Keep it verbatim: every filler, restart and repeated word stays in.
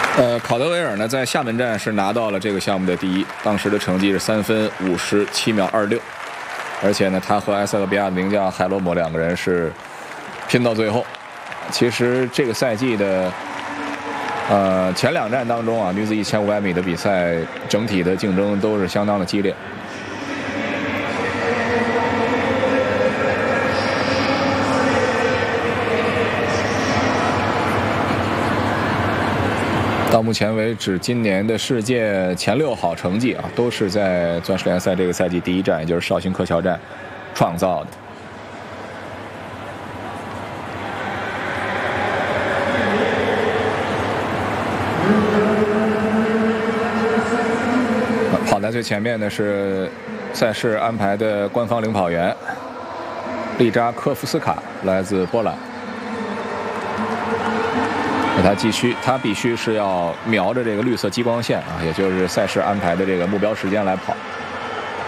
呃，考德维尔呢，在厦门站是拿到了这个项目的第一，当时的成绩是三分五十七秒二六，而且呢，他和埃塞俄比亚的名将海罗姆两个人是拼到最后。其实这个赛季的呃前两站当中啊，女子一千五百米的比赛整体的竞争都是相当的激烈。到目前为止，今年的世界前六好成绩啊，都是在钻石联赛这个赛季第一站，也就是绍兴柯桥站创造的。跑在最前面的是赛事安排的官方领跑员利扎科夫斯卡，来自波兰。他继续，他必须是要瞄着这个绿色激光线啊，也就是赛事安排的这个目标时间来跑。